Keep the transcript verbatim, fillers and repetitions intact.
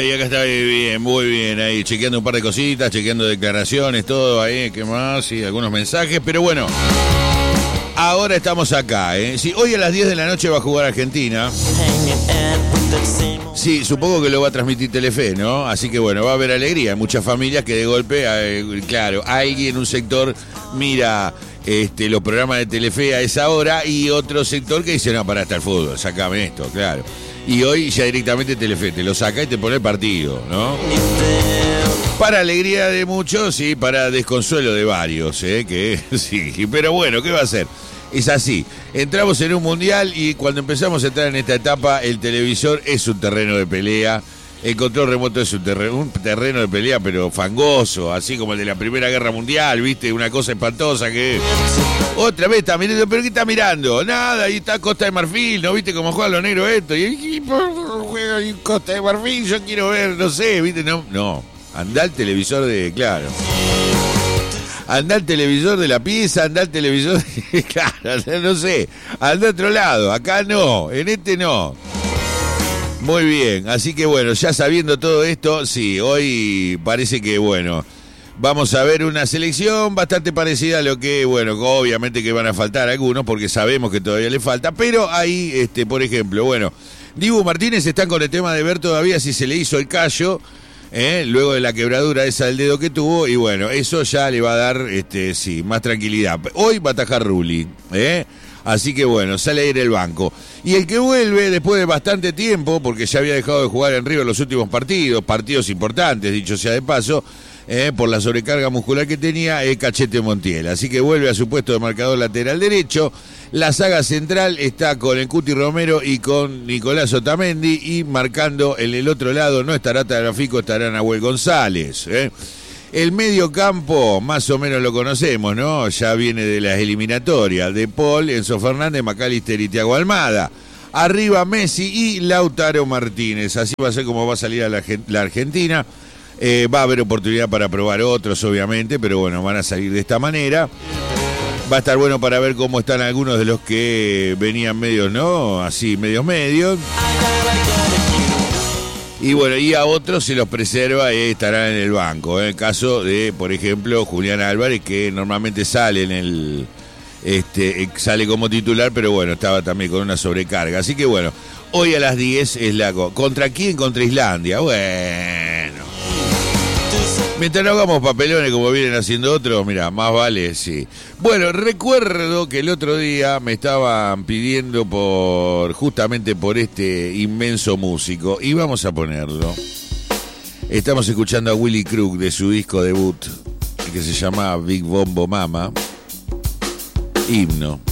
ahí, acá está bien, muy bien, ahí, chequeando un par de cositas, chequeando declaraciones, todo ahí, ¿qué más? Y algunos mensajes, pero bueno, ahora estamos acá, ¿eh? Sí, hoy a las diez de la noche va a jugar Argentina. Sí, supongo que lo va a transmitir Telefe, ¿no? Así que bueno, va a haber alegría. Hay muchas familias que de golpe, eh, claro, alguien en un sector mira este, los programas de Telefe a esa hora y otro sector que dice, no, para hasta el fútbol, sacame esto, claro. Y hoy ya directamente Telefe te lo saca y te pone el partido, ¿no? Para alegría de muchos y para desconsuelo de varios, ¿eh? Que sí, pero bueno, ¿qué va a hacer? Es así, entramos en un mundial y cuando empezamos a entrar en esta etapa, el televisor es un terreno de pelea, el control remoto es un terreno, un terreno de pelea, pero fangoso, así como el de la Primera Guerra Mundial, ¿viste? Una cosa espantosa que... Otra vez está mirando, ¿pero qué está mirando? Nada, ahí está Costa de Marfil, ¿no viste cómo juegan los negros esto? Y y juega ahí Costa de Marfil, yo quiero ver, no sé, ¿viste? No, no, anda el televisor de... Claro. Anda al televisor de la pieza, anda al televisor de... Claro, no sé, anda a otro lado, acá no, en este no. Muy bien, así que bueno, ya sabiendo todo esto, sí, hoy parece que bueno, vamos a ver una selección bastante parecida a lo que, bueno, obviamente que van a faltar algunos porque sabemos que todavía le falta, pero ahí, este, por ejemplo, bueno, Dibu Martínez están con el tema de ver todavía si se le hizo el callo. ¿Eh? Luego de la quebradura esa del dedo que tuvo, y bueno, eso ya le va a dar, este, sí, más tranquilidad. Hoy va a atajar Rulli, ¿eh? Así que bueno, sale a ir el banco. Y el que vuelve después de bastante tiempo, porque ya había dejado de jugar en River los últimos partidos, partidos importantes, dicho sea de paso, eh, por la sobrecarga muscular que tenía, es Cachete Montiel. Así que vuelve a su puesto de marcador lateral derecho. La saga central está con el Cuti Romero y con Nicolás Otamendi, y marcando en el otro lado no estará Tagliafico, estará Nahuel González. ¿eh? El medio campo, más o menos lo conocemos, ¿no? Ya viene de las eliminatorias. De Paul, Enzo Fernández, McAllister y Thiago Almada. Arriba Messi y Lautaro Martínez. Así va a ser como va a salir a la, la Argentina. Eh, va a haber oportunidad para probar otros, obviamente, pero bueno, van a salir de esta manera. Va a estar bueno para ver cómo están algunos de los que venían medios, ¿no? Así, medios medios. Y bueno, y a otros se los preserva y estarán en el banco. En el caso de, por ejemplo, Julián Álvarez, que normalmente sale en el... Este, sale como titular, pero bueno, estaba también con una sobrecarga. Así que bueno, hoy a las diez es la... ¿Contra quién? Contra Islandia. Bueno... Mientras no hagamos papelones como vienen haciendo otros, mira, más vale, sí. Bueno, recuerdo que el otro día me estaban pidiendo por justamente por este inmenso músico, y vamos a ponerlo. Estamos escuchando a Willy Crook de su disco debut, que se llama Big Bombo Mama, Himno.